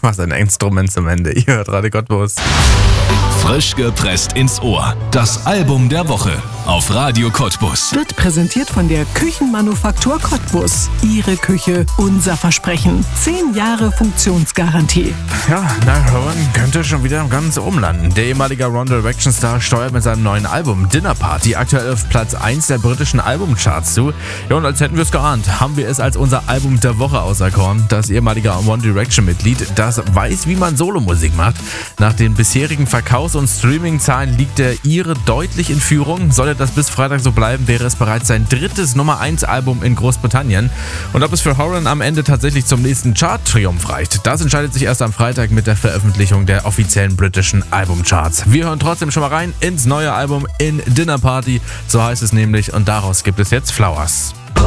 Was ein Instrument zum Ende. Ihr hört Radio Cottbus. Frisch gepresst ins Ohr. Das Album der Woche auf Radio Cottbus. Wird präsentiert von der Küchenmanufaktur Cottbus. Ihre Küche, unser Versprechen. 10 Jahre Funktionsgarantie. Ja, Niall Horan könnte schon wieder ganz oben landen. Der ehemalige One Direction Star steuert mit seinem neuen Album Dinner Party aktuell auf Platz 1 der britischen Albumcharts zu. Ja, und als hätten wir es geahnt, haben wir es als unser Album der Woche auserkoren. Das ehemalige One Direction Mitglied, das weiß, wie man Solomusik macht. Nach den bisherigen Verkaufs- und Streaming-Zahlen liegt der Ire deutlich in Führung. Sollte das bis Freitag so bleiben, wäre es bereits sein drittes Nummer-1-Album in Großbritannien. Und ob es für Horan am Ende tatsächlich zum nächsten Chart-Triumph reicht, das entscheidet sich erst am Freitag mit der Veröffentlichung der offiziellen britischen Albumcharts. Wir hören trotzdem schon mal rein ins neue Album In Dinner Party, so heißt es nämlich, und daraus gibt es jetzt Flowers.